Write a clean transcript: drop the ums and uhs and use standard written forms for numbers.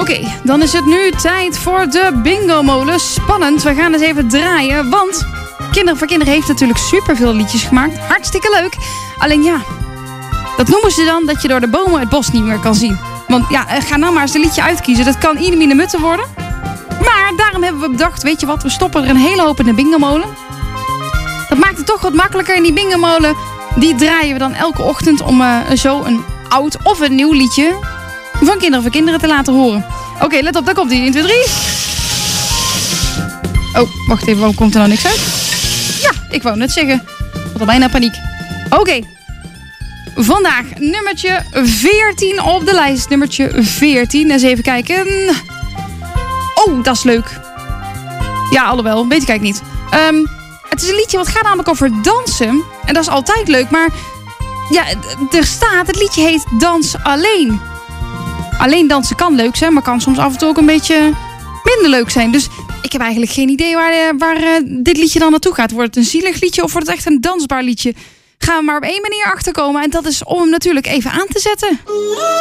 Oké, dan is het nu tijd voor de bingo-molen. Spannend, we gaan eens even draaien, want Kinderen voor Kinderen heeft natuurlijk superveel liedjes gemaakt. Hartstikke leuk. Alleen ja, dat noemen ze dan dat je door de bomen het bos niet meer kan zien. Want ja, ga nou maar eens een liedje uitkiezen. Dat kan Inemine Mutten worden. Maar daarom hebben we bedacht, weet je wat, we stoppen er een hele hoop in de bingo-molen. Dat maakt het toch wat makkelijker. En die bingo-molen, die draaien we dan elke ochtend om zo een oud of een nieuw liedje van Kinderen voor Kinderen te laten horen. Oké, let op, daar komt hij. 1, 2, 3. Oh, wacht even, waarom komt er nou niks uit? Ja, ik wou net zeggen. Ik had al bijna paniek. Oké. Vandaag nummertje 14 op de lijst. Nummertje 14. Eens even kijken. Oh, dat is leuk. Ja, alhoewel, weet ik eigenlijk niet. Het is een liedje wat gaat namelijk over dansen. En dat is altijd leuk, maar ja, er staat, het liedje heet Dans Alleen. Alleen dansen kan leuk zijn, maar kan soms af en toe ook een beetje minder leuk zijn. Dus ik heb eigenlijk geen idee waar dit liedje dan naartoe gaat. Wordt het een zielig liedje of wordt het echt een dansbaar liedje? Gaan we maar op één manier achterkomen. En dat is om hem natuurlijk even aan te zetten.